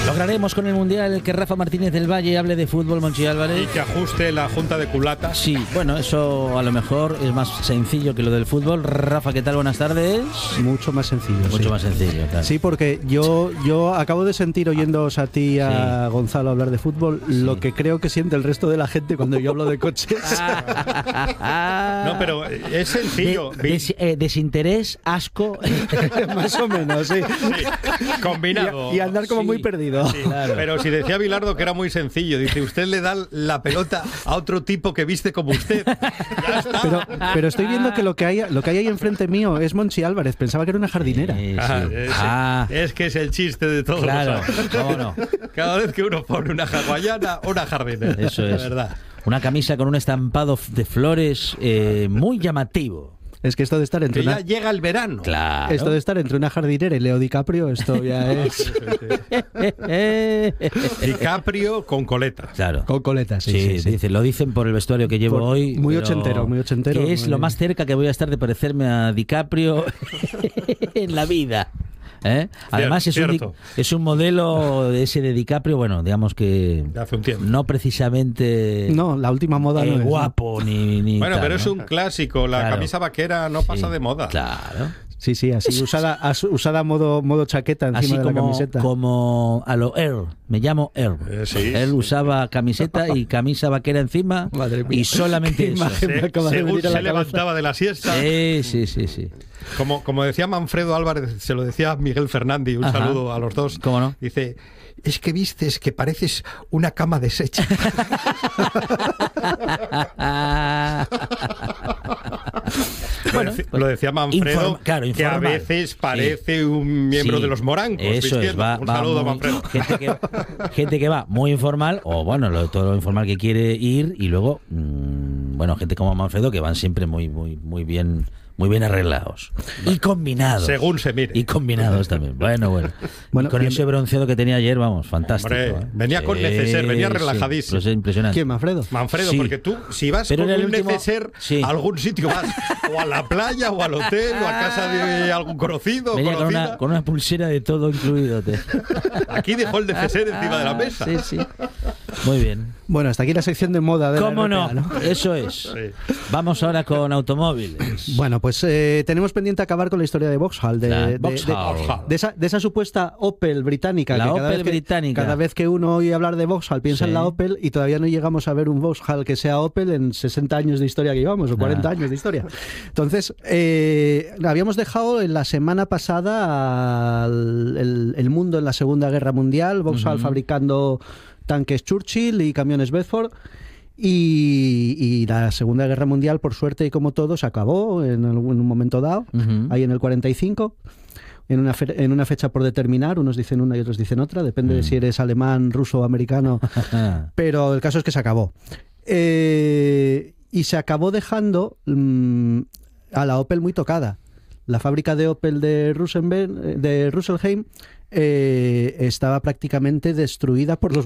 Lograremos con el Mundial que Rafa Martínez del Valle hable de fútbol, Monchi Álvarez. Y que ajuste la junta de culatas. Sí, bueno, eso a lo mejor es más sencillo que lo del fútbol. Rafa, ¿qué tal? Buenas tardes. Mucho más sencillo. Mucho más sencillo, claro. Sí, porque yo acabo de sentir, oyéndoos a ti y a Gonzalo hablar de fútbol, lo que creo que siente el resto de la gente cuando yo hablo de coches. No, pero es sencillo. Desinterés, asco. Más o menos, sí. Combinado. Y andar como muy perdido. Sí, claro. Pero si decía Bilardo que era muy sencillo, dice, usted le da la pelota a otro tipo que viste como usted. Ya está. Pero estoy viendo que lo que hay ahí enfrente mío es Monchi Álvarez. Pensaba que era una jardinera. Es que es el chiste de todos. Claro, los años. cómo no. Cada vez que uno pone una hawaiana, una jardinera. Eso es. La verdad. Una camisa con un estampado de flores muy llamativo. Es que esto de estar entre que ya llega el verano. Claro. Esto de estar entre una jardinera y Leo DiCaprio, esto ya es... DiCaprio con coletas. Claro. Con coletas, sí. Lo dicen por el vestuario que llevo hoy. Muy ochentero. Que es lo más cerca que voy a estar de parecerme a DiCaprio en la vida. Además es un modelo de ese de DiCaprio, bueno, digamos que de hace un tiempo. No precisamente la última moda no es guapo ni bueno, tal, pero ¿no? es un clásico, la camisa vaquera no pasa de moda. Claro. Sí, así usada modo chaqueta encima así de la camiseta. Como a lo Earl, me llamo Earl. Él usaba camiseta y camisa vaquera encima. Madre mía. Y solamente eso. Según se levantaba de la siesta. Sí. Como decía Manfredo Álvarez, se lo decía Miguel Fernández, un saludo a los dos. ¿Cómo no? Dice, es que vistes que pareces una cama deshecha. Bueno, lo decía Manfredo, que a informal. veces parece un miembro de los morancos. Eso es, un saludo a Manfredo. Gente que va muy informal, o bueno, todo lo informal que quiere ir, y luego, gente como Manfredo que van siempre muy bien. Muy bien arreglados. Y combinados. Según se mire. Y combinados también. Bueno. Con ese bronceado que tenía ayer, vamos, fantástico. Hombre, venía con neceser, venía relajadísimo. Sí, impresionante. ¿Quién, Manfredo? Manfredo, porque tú, si vas con un neceser a algún sitio, vas o a la playa, o al hotel, o a casa de algún conocido. Venía con una pulsera de todo incluido. Aquí dejó el neceser encima de la mesa. Sí. Muy bien. Bueno, hasta aquí la sección de moda de ¿Cómo la RPA, no? Eso es. Sí. Vamos ahora con automóviles. Bueno, pues tenemos pendiente acabar con la historia de Vauxhall, de esa supuesta Opel británica. La que Opel británica. Cada vez que uno oye hablar de Vauxhall piensa en la Opel, y todavía no llegamos a ver un Vauxhall que sea Opel en 60 años de historia que llevamos, o 40 años de historia. Entonces, habíamos dejado en la semana pasada el mundo en la Segunda Guerra Mundial, Vauxhall fabricando tanques Churchill y camiones Bedford. Y la Segunda Guerra Mundial, por suerte y como todo, se acabó en un momento dado, ahí en el 45, en una fecha por determinar. Unos dicen una y otros dicen otra, depende de si eres alemán, ruso o americano, pero el caso es que se acabó. Y se acabó dejando a la Opel muy tocada. La fábrica de Opel de Rüsselsheim estaba prácticamente destruida por los